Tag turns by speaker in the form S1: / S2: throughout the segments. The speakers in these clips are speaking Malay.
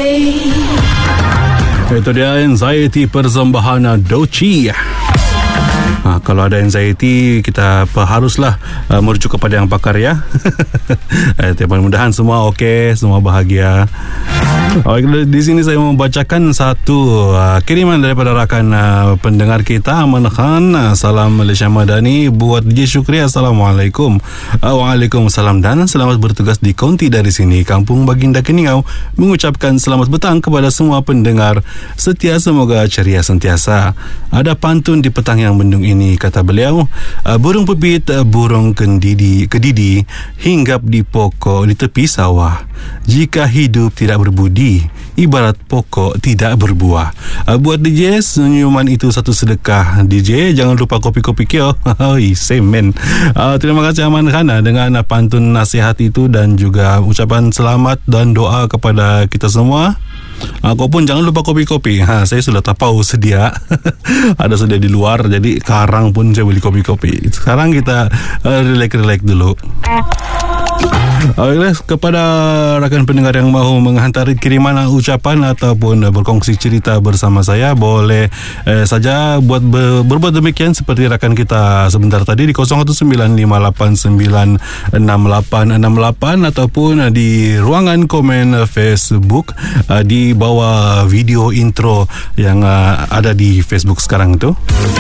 S1: Itu dia Anxiety persembahan Doechii. Kalau ada anxiety, kita haruslah merujuk kepada yang pakar ya. Mudah-mudahan semua okey, semua bahagia. Di sini saya membacakan satu kiriman daripada rakan pendengar kita, Aman Khan. Salam Malaysia Madani buat DJ Syukri. Assalamualaikum. Waalaikumsalam dan selamat bertugas di Konti dari sini, Kampung Baginda Keningau. Mengucapkan selamat petang kepada semua pendengar setia, semoga ceria sentiasa. Ada pantun di petang yang mendung ini, kata beliau. Burung pipit, burung kedidi hinggap di pokok di tepi sawah. Jika hidup tidak berbudi, ibarat pokok tidak berbuah. Buat DJ, senyuman itu satu sedekah. DJ, jangan lupa kopi-kopi kio. Semen. Terima kasih Aman Khan dengan pantun nasihat itu dan juga ucapan selamat dan doa kepada kita semua. Kau pun jangan lupa kopi-kopi. Saya sudah tapau sedia. Ada sedia di luar, jadi sekarang pun saya beli kopi-kopi. Sekarang kita relax dulu. Kepada rakan pendengar yang mahu menghantar kiriman ucapan ataupun berkongsi cerita bersama saya, boleh saja berbuat demikian seperti rakan kita sebentar tadi di 0195896868 ataupun di ruangan komen Facebook di bawah video intro yang ada di Facebook sekarang itu.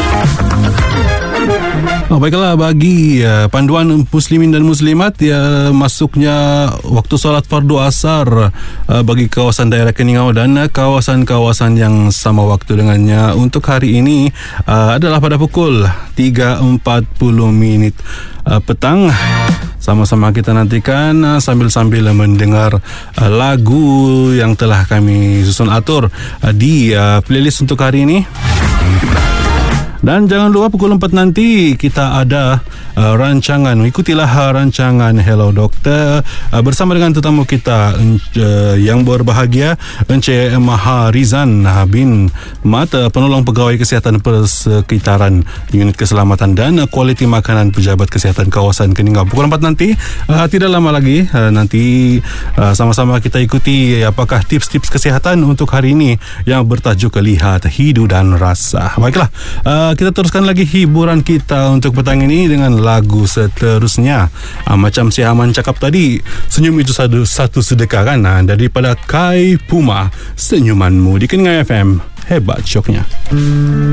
S1: Baiklah, bagi panduan muslimin dan muslimat masuknya waktu solat fardu asar bagi kawasan daerah Keningau dan kawasan-kawasan yang sama waktu dengannya untuk hari ini adalah pada pukul 3.40 petang. Sama-sama kita nantikan sambil-sambil mendengar lagu yang telah kami susun atur di playlist untuk hari ini. Dan jangan lupa pukul 4 nanti kita ada rancangan. Ikutilah rancangan Hello Doktor bersama dengan tetamu kita yang berbahagia, Encik Maha Rizan bin Mat, penolong pegawai kesihatan persekitaran unit keselamatan dan kualiti makanan pejabat kesihatan kawasan Keningau. Pukul 4 nanti, tidak lama lagi, nanti sama-sama kita ikuti apakah tips-tips kesihatan untuk hari ini yang bertajuk Lihat Hidu dan Rasa. Baiklah, kita teruskan lagi hiburan kita untuk petang ini dengan lagu seterusnya. Macam si Aman cakap tadi, senyum itu satu sedekah kan. Daripada Kai Puma, Senyumanmu di Keningau FM. Hebat syoknya.